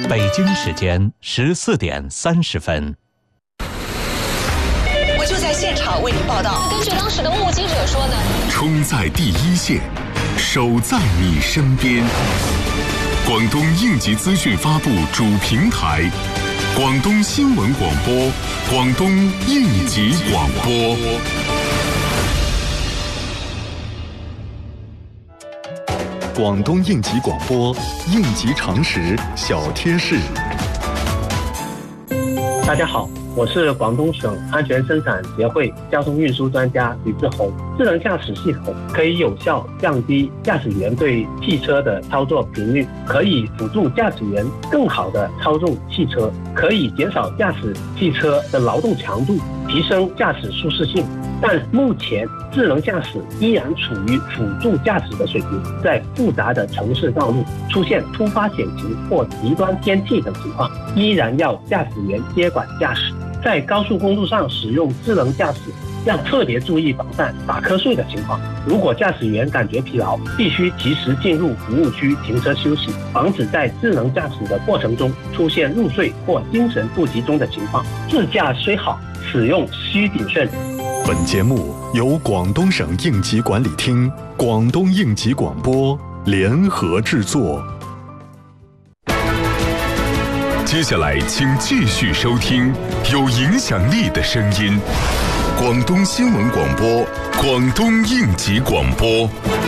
北京时间14点30分。 我就在现场为您报道。 根据当时的目击者说呢， 冲在第一线，守在你身边。广东应急资讯发布主平台，广东新闻广播，广东应急广播。 广东应急广播，应急常识小贴士。 大家好，我是广东省安全生产协会交通运输专家李志宏。智能驾驶系统可以有效降低驾驶员对汽车的操作频率，可以辅助驾驶员更好地操纵汽车，可以减少驾驶汽车的劳动强度，提升驾驶舒适性。但目前智能驾驶依然处于辅助驾驶的水平，在复杂的城市道路出现突发险情或极端天气等情况，依然要驾驶员接管驾驶。在高速公路上使用智能驾驶，要特别注意防范打瞌睡的情况。如果驾驶员感觉疲劳，必须及时进入服务区停车休息，防止在智能驾驶的过程中出现入睡或精神不集中的情况。自驾虽好，使用需谨慎。 本节目由广东省应急管理厅、广东应急广播联合制作。 接下来，请继续收听有影响力的声音——广东新闻广播、广东应急广播。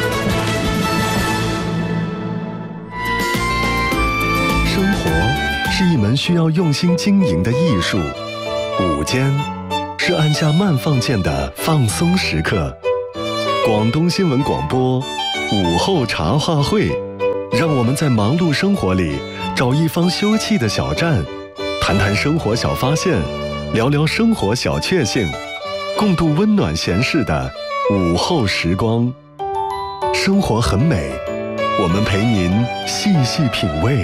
生活是一门需要用心经营的艺术，午间是按下慢放键的放松时刻。广东新闻广播午后茶话会，让我们在忙碌生活里找一方休憩的小站，谈谈生活小发现，聊聊生活小确幸，共度温暖闲适的午后时光。生活很美，我们陪您细细品味。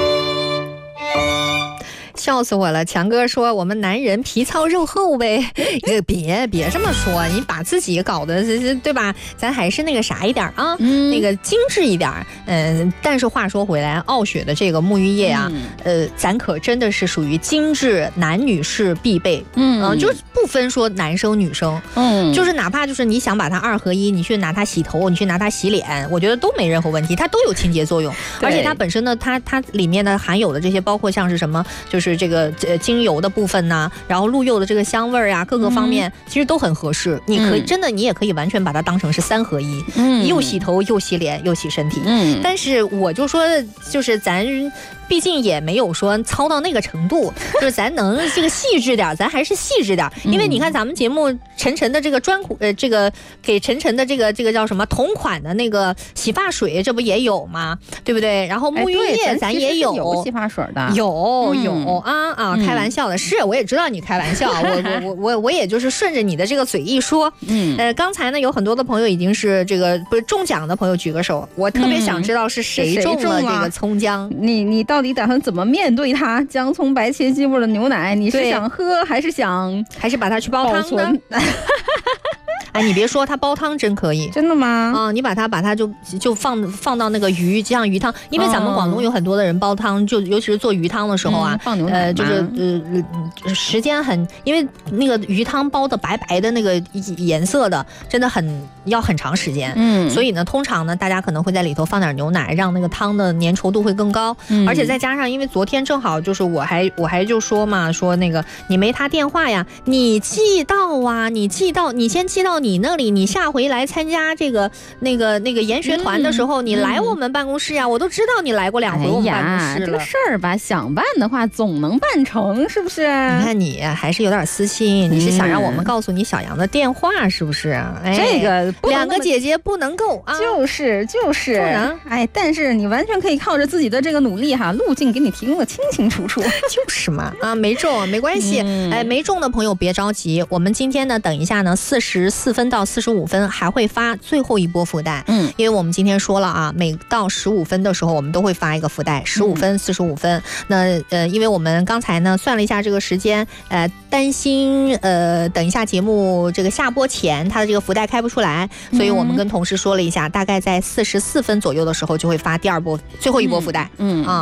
笑死我了！强哥说我们男人皮糙肉厚呗，别这么说，你把自己搞得对吧？咱还是那个啥一点啊，那个精致一点。但是话说回来，傲雪的这个沐浴液啊，咱可真的是属于精致男女士必备。就是不分说男生女生，就是哪怕就是你想把它2合1，你去拿它洗头，你去拿它洗脸，我觉得都没任何问题，它都有清洁作用。而且它本身呢，它里面呢含有的这些，包括像是什么，就是这个精油的部分呐，然后鹿柚的这个香味儿啊，各个方面其实都很合适。你可以真的，你也可以完全把它当成是3合1，又洗头又洗脸又洗身体。但是我就说，就是咱毕竟也没有说糙到那个程度，就是咱能这个细致点，咱还是细致点。因为你看咱们节目晨晨的这个这个给晨晨的这个叫什么同款的那个洗发水，这不也有吗？对不对？然后沐浴液咱也有洗发水的， 有啊，开玩笑的，是我也知道你开玩笑，我也就是顺着你的这个嘴一说。刚才呢有很多的朋友已经是这个不是中奖的朋友举个手，我特别想知道是谁中了这个葱姜。 你到底打算怎么面对它？姜葱白切鸡味的牛奶，你是想喝还是把它去煲汤呢？哎，你别说，它煲汤真可以。 真的吗？ 你把它就放到那个像鱼汤，因为咱们广东有很多的人煲汤，就尤其是做鱼汤的时候啊， 放牛奶就是时间因为那个鱼汤煲的白白的那个颜色的，真的要很长时间。所以呢，通常呢，大家可能会在里头放点牛奶，让那个汤的粘稠度会更高。而且再加上，因为昨天正好就是我还就说嘛，说那个你没他电话呀，你寄到啊，你先寄到你那里，你下回来参加这个那个研学团的时候，你来我们办公室呀，我都知道你来过2回我们办公室了。 这个事儿吧，想办的话总能办成，是不是？ 你看你还是有点私心，你是想让我们告诉你小杨的电话，是不是？ 这个 2个姐姐不能够啊， 就是不能。但是你完全可以靠着自己的这个努力哈，路径给你提供的清清楚楚。 就是嘛，没中没关系。没中的朋友别着急，我们今天呢，等一下呢，44分到45分还会发最后一波福袋。因为我们今天说了啊，每到15分的时候，我们都会发一个福袋，15分、45分。那因为我们刚才呢算了一下这个时间，担心等一下节目这个下播前，它的这个福袋开不出来，所以我们跟同事说了一下，大概在44分左右的时候就会发最后一波福袋。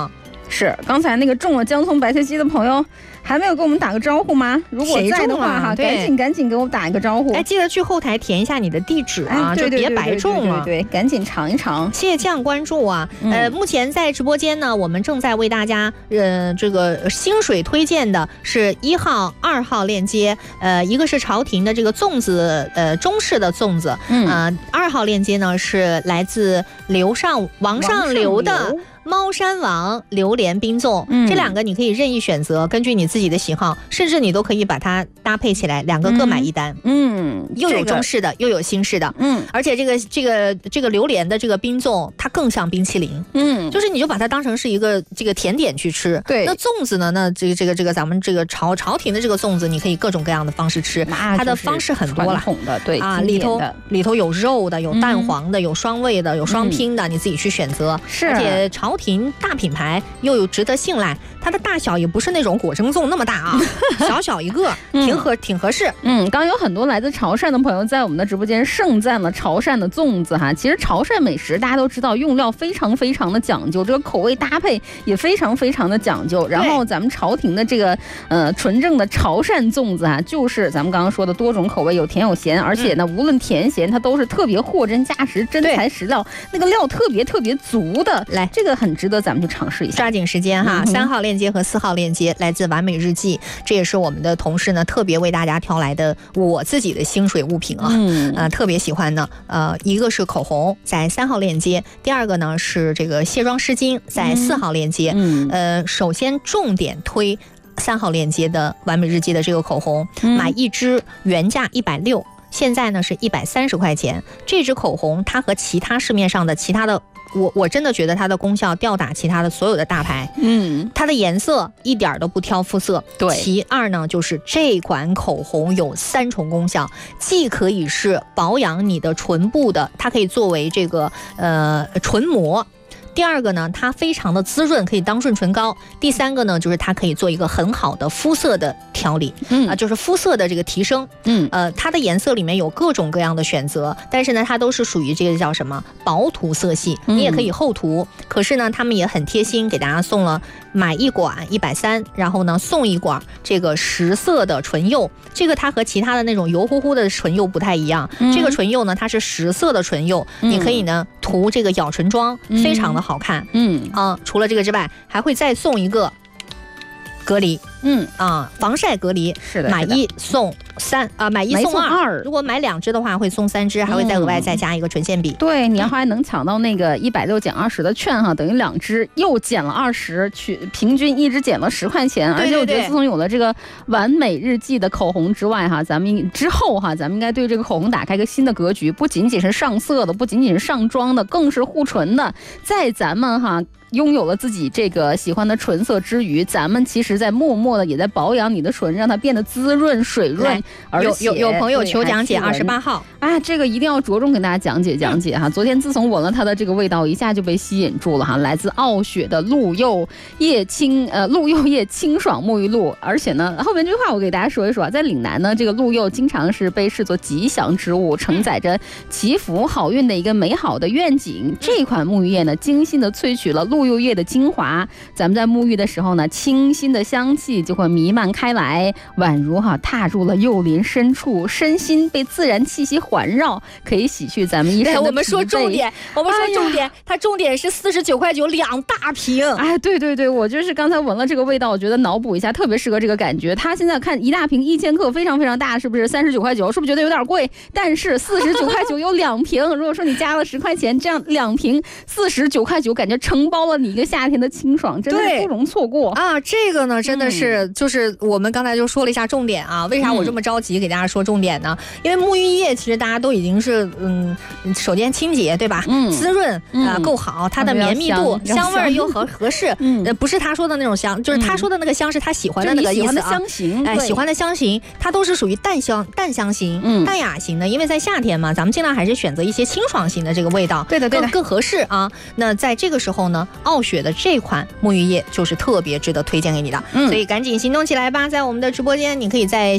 是，刚才那个中了姜葱白切鸡的朋友还没有给我们打个招呼吗？如果在的话哈，赶紧给我打一个招呼。 哎，记得去后台填一下你的地址啊，就别白中了。 对，赶紧尝一尝。 谢谢这样关注啊。目前在直播间呢，我们正在为大家这个薪水推荐的是1号、2号链接，一个是朝廷的这个粽子，中式的粽子，2号链接呢是来自王上流的猫山王榴莲冰粽，这两个你可以任意选择，根据你自己的喜好，甚至你都可以把它搭配起来，两个各买一单。又有中式的，又有新式的。而且这个榴莲的这个冰粽，它更像冰淇淋。就是你就把它当成是一个这个甜点去吃。 对。 那粽子呢？那这个咱们这个朝廷的这个粽子，你可以各种各样的方式吃，它的方式很多了。 传统的对啊， 里头有肉的，有蛋黄的，有双味的，有双拼的，你自己去选择。 是。 而且朝廷大品牌又有值得信赖，它的大小也不是那种果珍粽那么大啊，小一个，挺合适。 刚有很多来自潮汕的朋友在我们的直播间盛赞了潮汕的粽子哈。其实潮汕美食大家都知道，用料非常非常的讲究，这个口味搭配也非常非常的讲究。然后咱们朝廷的这个纯正的潮汕粽子啊，就是咱们刚刚说的多种口味，有甜有咸，而且呢无论甜咸它都是特别货真价实、真材实料，那个料特别足的。来，这个很值得咱们去尝试一下。 抓紧时间哈，3号链接和4号链接来自完美日记，这也是我们的同事呢特别为大家挑来的我自己的薪水物品啊，特别喜欢的。一个是口红，在3号链接；第二个呢是这个卸妆湿巾，在4号链接。首先重点推3号链接的完美日记的这个口红，买一支原价160，现在呢是130块钱。这支口红它和其他市面上的其他的。我真的觉得它的功效吊打其他的所有的大牌。它的颜色一点都不挑肤色。 对。 其二呢，就是这款口红有3重功效，既可以是保养你的唇部的，它可以作为这个唇膜。第二个呢，它非常的滋润，可以当润唇膏。第三个呢，就是它可以做一个很好的肤色的调理，就是肤色的这个提升。它的颜色里面有各种各样的选择，但是呢，它都是属于这个叫什么薄涂色系，你也可以厚涂。可是呢，他们也很贴心，给大家送了买一管130，然后呢送一管这个10色的唇釉。这个它和其他的那种油乎乎的唇釉不太一样，这个唇釉呢它是10色的唇釉，你可以呢涂这个咬唇妆，非常的好看。除了这个之外，还会再送一个隔离。防晒隔离是的， 买1送3啊，买1送2。如果买2支的话，会送3支，还会再额外再加一个唇线笔。 对，你要还能抢到那个160减20的券哈，等于2支又减了20，平均一支减了10块钱。而且我觉得自从有了这个完美日记的口红之外哈，咱们应该对这个口红打开一个新的格局，不仅仅是上色的，不仅仅是上妆的，更是护唇的。在咱们拥有了自己这个喜欢的唇色之余，咱们其实在默默的也在保养你的唇，让它变得滋润水润。而且有朋友求讲解28号啊，这个一定要着重给大家讲解哈。昨天自从闻了它的这个味道，一下就被吸引住了哈。来自傲雪的鹿柚叶清爽沐浴露，而且呢，后面这句话我给大家说一说啊，在岭南呢，这个鹿柚经常是被视作吉祥之物，承载着祈福好运的一个美好的愿景。这款沐浴液呢，精心的萃取了鹿柚叶的精华，咱们在沐浴的时候呢，清新的香气就会弥漫开来，宛如踏入了柚林深处，身心被自然气息环绕，可以洗去咱们一身的疲惫。 我们说重点，它重点是49块92大瓶。 哎，对，我就是刚才闻了这个味道，我觉得脑补一下，特别适合这个感觉。它现在看一大瓶1000克，非常非常大，是不是39块9？是不是觉得有点贵？但是49块9有2瓶，如果说你加了10块钱，这样2瓶49块9，感觉承包了你一个夏天的清爽，真的是不容错过啊！这个呢，真的是就是我们刚才就说了一下重点啊。为啥我这么着急给大家说重点呢？因为沐浴液其实大家都已经是首先清洁对吧？滋润够好，它的绵密度、香味又合适。不是他说的那种香，就是他说的那个香是他喜欢的那个意思啊。 香型， 喜欢的香型，它都是属于淡香型、淡雅型的。因为在夏天嘛，咱们尽量还是选择一些清爽型的这个味道， 对的， 更合适啊。那在这个时候呢，傲雪的这款沐浴液就是特别值得推荐给你的，所以赶紧行动起来吧！在我们的直播间，你可以在小黄车里面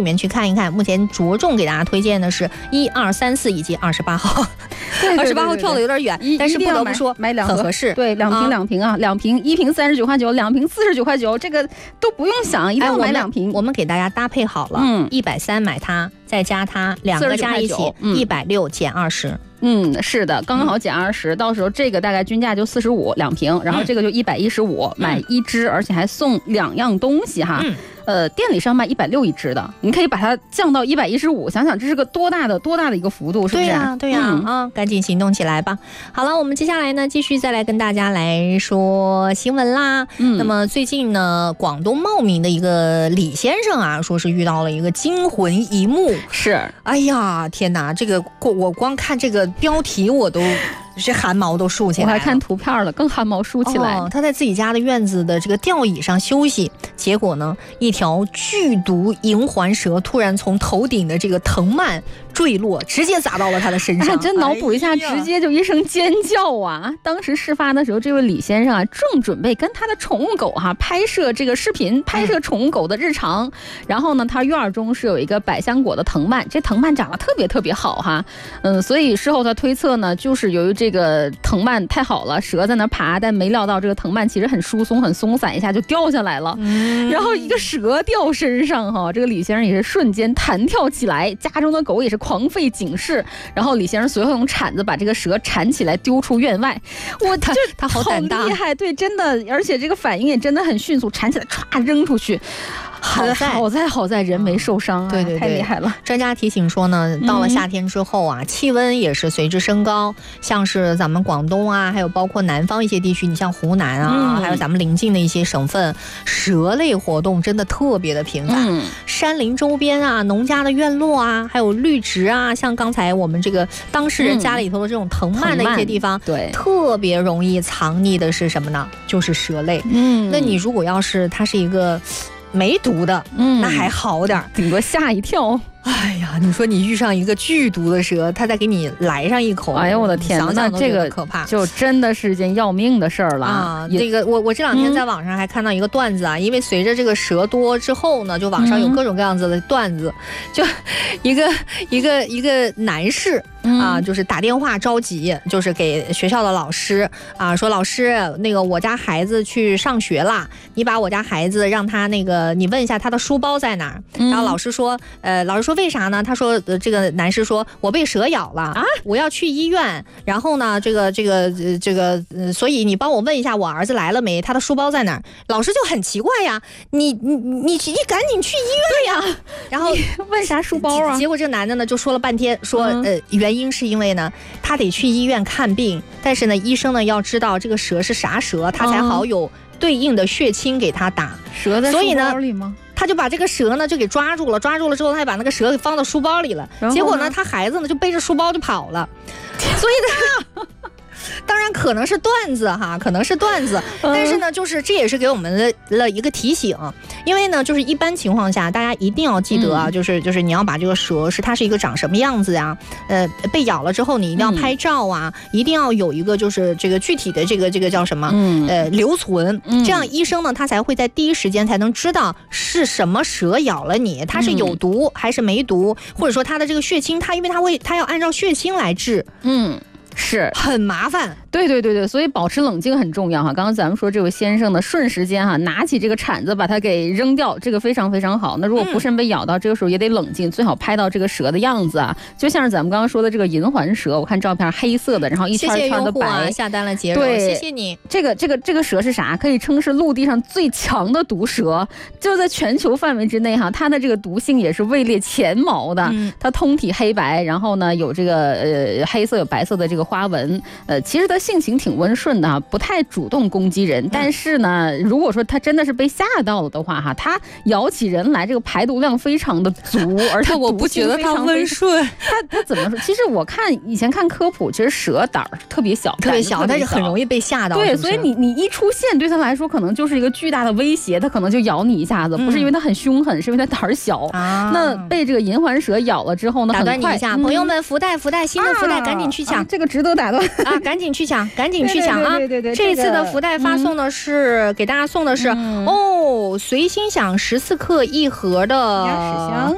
面去看一看。目前着重给大家推荐的是1、2、3、4以及28号。28号跳的有点远，但是不得不说买2 很合适。 对，2瓶啊，2瓶1瓶39块9，2瓶49块9，这个都不用想，一定要买2瓶。 我们给大家搭配好了，130买它，再加它2个加一起，160减20。 是的，刚刚好减20，到时候这个大概均价就45，2瓶，然后这个就115，买1支，而且还送2样东西哈。店里上卖160一支的，你可以把它降到115，想想这是个多大的一个幅度，是不是？ 对呀，赶紧行动起来吧。好了，我们接下来呢，继续再来跟大家来说新闻啦。那么最近呢，广东茂名的一个李先生啊，说是遇到了一个惊魂一幕。 是， 哎呀，天哪，这个我光看这个标题我都这汗毛都竖起来了， 我还看图片了，更汗毛竖起来。 他在自己家的院子的这个吊椅上休息，结果呢，一条剧毒银环蛇突然从头顶的这个藤蔓坠落，直接砸到了他的身上。 真脑补一下，直接就一声尖叫啊！当时事发的时候，这位李先生啊，正准备跟他的宠物狗拍摄这个视频，拍摄宠物狗的日常。然后呢，他院中是有一个百香果的藤蔓，这藤蔓长得特别好哈。所以事后他推测呢，就是由于这个藤蔓太好了，蛇在那爬，但没料到这个藤蔓其实很疏松、很松散，一下就掉下来了。然后一个蛇掉身上哈，这个李先生也是瞬间弹跳起来，家中的狗也是狂吠警示。然后李先生随后用铲子把这个蛇铲起来丢出院外。他好胆大，好厉害，对，真的，而且这个反应也真的很迅速，铲起来歘扔出去。好在人没受伤啊， 对， 太厉害了。 专家提醒说呢，到了夏天之后啊，气温也是随之升高，像是咱们广东啊，还有包括南方一些地区，你像湖南啊，还有咱们邻近的一些省份，蛇类活动真的特别的频繁。山林周边啊，农家的院落啊，还有绿植啊，像刚才我们这个当事人家里头的这种藤蔓的一些地方， 对， 特别容易藏匿的是什么呢？就是蛇类。那你如果要是它是一个没毒的，那还好点， 顶多吓一跳。 哎呀，你说你遇上一个剧毒的蛇，它再给你来上一口， 哎呀我的天，那这个可怕， 就真的是件要命的事儿了啊！ 这个我这两天在网上还看到一个段子啊，因为随着这个蛇多之后呢，就网上有各种各样子的段子，就一个男士啊，就是打电话着急，就是给学校的老师啊，说老师，那个我家孩子去上学啦，你把我家孩子让他那个，你问一下他的书包在哪儿。然后老师说为啥呢？他说这个男士说，我被蛇咬了啊，我要去医院，然后呢，所以你帮我问一下我儿子来了没，他的书包在哪儿？老师就很奇怪呀，你赶紧去医院呀，然后问啥书包啊？ 结果这个男的呢就说了半天，说原因是因为呢他得去医院看病，但是呢医生呢要知道这个蛇是啥蛇，他才好有对应的血清给他打。 蛇在书包里吗？ 他就把这个蛇呢就给抓住了之后，他还把那个蛇给放到书包里了。结果呢，他孩子呢就背着书包就跑了。所以呢，当然可能是段子哈，但是呢，就是这也是给我们的一个提醒，因为呢，就是一般情况下，大家一定要记得啊，就是你要把这个蛇它是一个长什么样子呀，被咬了之后你一定要拍照啊，一定要有一个就是这个具体的这个叫什么留存，这样医生呢他才会在第一时间才能知道是什么蛇咬了你，它是有毒还是没毒，或者说它的这个血清，因为它要按照血清来治， 是很麻烦。 对，所以保持冷静很重要哈。刚刚咱们说这位先生呢，瞬时间哈拿起这个铲子把它给扔掉，这个非常非常好。那如果不慎被咬到，这个时候也得冷静，最好拍到这个蛇的样子啊，就像是咱们刚刚说的这个银环蛇，我看照片黑色的，然后一圈一圈的白。 谢谢下单了节日， 对， 谢谢你。 这个蛇是啥？可以称是陆地上最强的毒蛇，就在全球范围之内哈，它的这个毒性也是位列前茅的。它通体黑白，然后呢有这个黑色有白色的这个花纹，其实它性情挺温顺的，不太主动攻击人。但是呢，如果说它真的是被吓到了的话，哈，它咬起人来这个排毒量非常的足，而且我不觉得它温顺。 它怎么说？其实我以前看科普，其实蛇胆儿特别小， 但是很容易被吓到。 对，所以你一出现，对它来说可能就是一个巨大的威胁，它可能就咬你一下子，不是因为它很凶狠，是因为它胆儿小。那被这个银环蛇咬了之后呢， 打断你一下，朋友们，福袋，新的福袋赶紧去抢， 这个值得打断啊！赶紧去抢啊！ 对， 这一次的福袋发送的是给大家送的是随心想14克1盒的鸭屎香。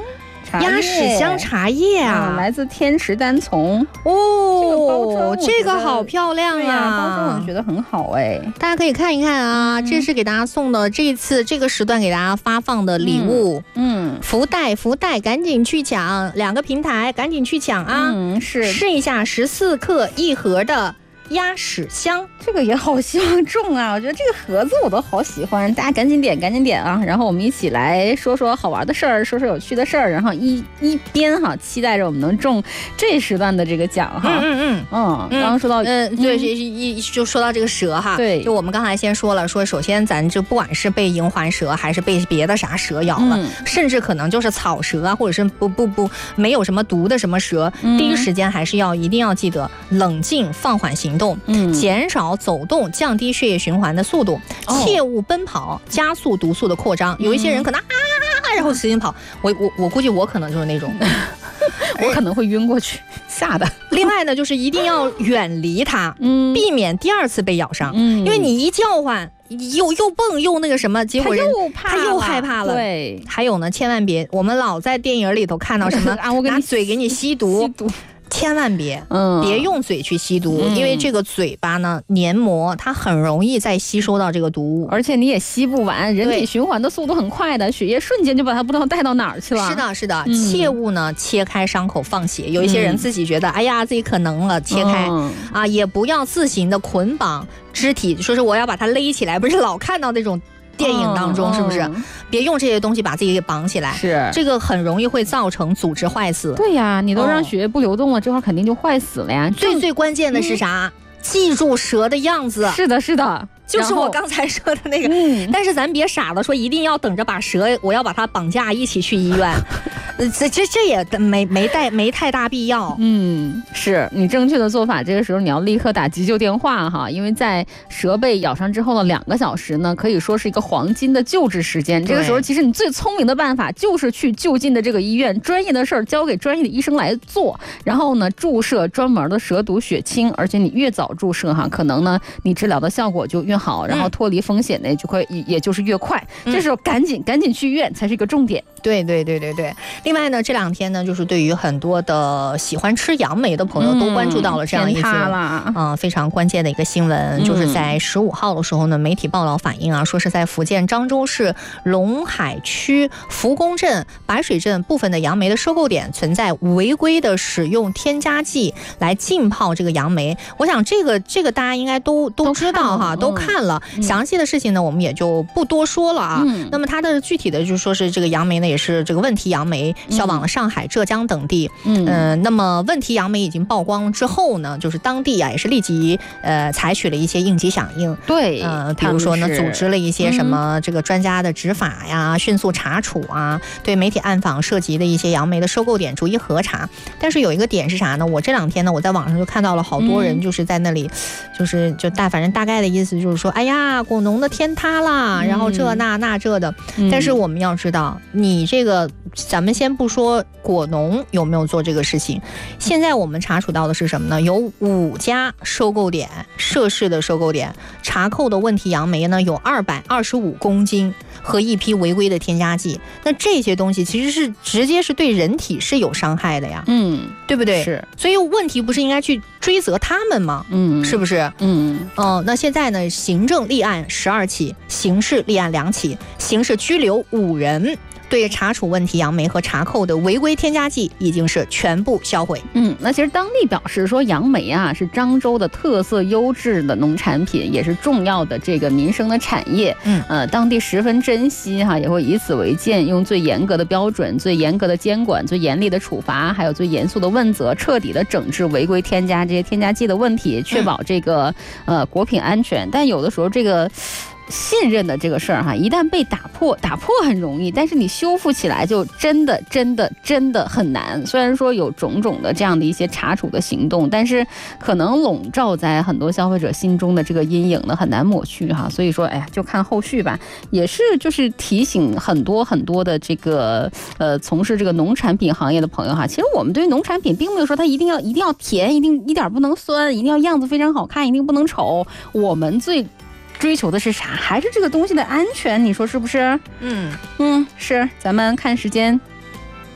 鸭屎香茶叶啊， 来自天池单丛哦，这个好漂亮啊！ 对呀，包装我觉得很好哎， 大家可以看一看啊，这是给大家送的这一次这个时段给大家发放的礼物，福袋，赶紧去抢，2个平台赶紧去抢啊！试一下14克1盒的鸭屎香， 这个也好希望中啊！我觉得这个盒子我都好喜欢，大家赶紧点啊！然后我们一起来说说好玩的事儿，说说有趣的事儿，然后一边哈期待着我们能中这时段的这个奖哈。刚刚说到对，就说到这个蛇哈， 对， 就我们刚才先说了，说首先咱就不管是被银环蛇还是被别的啥蛇咬了，甚至可能就是草蛇啊，或者是不没有什么毒的什么蛇，第一时间还是一定要记得冷静放缓行动，减少走动，降低血液循环的速度，切勿奔跑，加速毒素的扩张。有一些人可能然后使劲跑，我估计我可能就是那种， 我可能会晕过去，吓的。 另外呢，就是一定要远离它，避免第2次被咬伤，因为你一叫唤。又蹦又那个什么，结果他又害怕了。 对， 还有呢，千万别，我们老在电影里头看到什么拿嘴给你吸毒。千万别用嘴去吸毒，因为这个嘴巴呢黏膜，它很容易再吸收到这个毒物， 而且你也吸不完，人体循环的速度很快的，血液瞬间就把它不知道带到哪儿去了。 是的，切勿呢切开伤口放血。有一些人自己觉得，哎呀自己可能了，切开啊，也不要自行的捆绑肢体，说是我要把它勒起来，不是老看到那种电影当中，是不是？别用这些东西把自己给绑起来， 是这个很容易会造成组织坏死。 对呀，你都让血液不流动了，这块肯定就坏死了呀。 最关键的是啥？记住蛇的样子。 是的， 就是我刚才说的那个。但是咱别傻了，说一定要等着把蛇，我要把它绑架一起去医院。这也没太大必要。 是你正确的做法，这个时候你要立刻打急救电话哈，因为在蛇被咬伤之后的2个小时呢，可以说是一个黄金的救治时间。这个时候其实你最聪明的办法就是去就近的这个医院，专业的事儿交给专业的医生来做，然后呢注射专门的蛇毒血清，而且你越早注射哈，可能呢你治疗的效果就越好，然后脱离风险呢也就是越快。这时候赶紧去医院才是一个重点。 对。另外呢，这2天呢，就是对于很多的喜欢吃杨梅的朋友都关注到了这样一则非常关键的一个新闻，就是在15号的时候呢，媒体报道反映啊，说是在福建漳州市龙海区福公镇、白水镇部分的杨梅的收购点存在违规的使用添加剂来浸泡这个杨梅。我想这个大家应该都知道哈，都看了。详细的事情呢，我们也就不多说了啊。那么它的具体的就是说是这个杨梅呢，也是这个问题杨梅销往了上海、浙江等地。那么问题杨梅已经曝光之后呢，就是当地啊也是立即采取了一些应急响应。 对， 比如说呢，组织了一些什么这个专家的执法呀，迅速查处啊，对媒体暗访涉及的一些杨梅的收购点逐一核查。但是有一个点是啥呢？我这2天呢，我在网上就看到了好多人就是在那里，反正大概的意思就是说，哎呀，果农的天塌啦，然后这那这的。但是我们要知道，你这个咱们先不说果农有没有做这个事情，现在我们查处到的是什么呢？有5家收购点涉事的收购点查扣的问题杨梅呢，有225公斤和一批违规的添加剂。那这些东西其实是直接是对人体是有伤害的呀，对不对？ 是， 所以问题不是应该去追责他们吗？是不是？那现在呢，行政立案12起，刑事立案2起，刑事拘留5人。对查处问题杨梅和查扣的违规添加剂已经是全部销毁。 那其实当地表示说，杨梅啊是漳州的特色优质的农产品，也是重要的这个民生的产业。当地十分珍惜哈，也会以此为鉴，用最严格的标准、最严格的监管、最严厉的处罚，还有最严肃的问责，彻底的整治违规添加这些添加剂的问题，确保这个果品安全。但有的时候这个信任的这个事儿哈，一旦被打破很容易，但是你修复起来就真的很难。虽然说有种种的这样的一些查处的行动，但是可能笼罩在很多消费者心中的这个阴影呢，很难抹去哈。所以说，哎呀，就看后续吧。也是就是提醒很多的这个从事这个农产品行业的朋友哈，其实我们对于农产品并没有说它一定要甜，一点不能酸，一定要样子非常好看，一定不能丑。我们最追求的是啥？还是这个东西的安全，你说是不是？是。咱们看时间。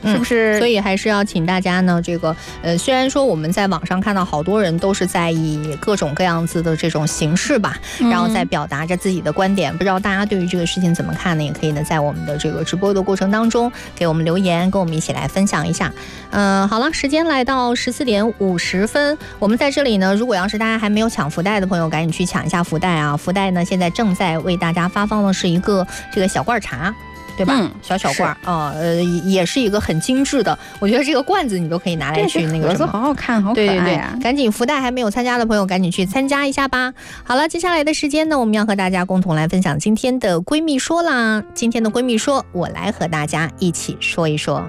是不是？ 所以还是要请大家呢，这个虽然说我们在网上看到好多人都是在以各种各样子的这种形式吧，然后在表达着自己的观点，不知道大家对于这个事情怎么看呢？也可以呢在我们的这个直播的过程当中给我们留言，跟我们一起来分享一下。好了，时间来到14点50分，我们在这里呢，如果要是大家还没有抢福袋的朋友，赶紧去抢一下福袋啊！福袋呢现在正在为大家发放的是一个这个小罐茶。对吧？小罐也是一个很精致的，我觉得这个罐子你都可以拿来去那个什么， 好好看，好可爱啊！ 对，赶紧福袋还没有参加的朋友，赶紧去参加一下吧。好了，接下来的时间呢，我们要和大家共同来分享今天的闺蜜说啦。今天的闺蜜说，我来和大家一起说一说。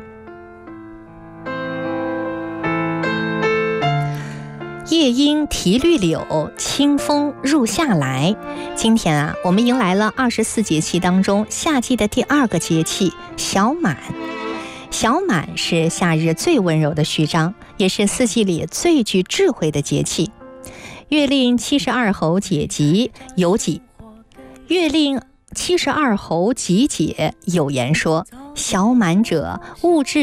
夜莺啼绿柳，清风入夏来。今天啊，我们迎来了24节气当中夏季的第2个节气小满。小满是夏日最温柔的序章，也是四季里最具智慧的节气。月令72候解集有几？月令72候集解有言说：小满者，物质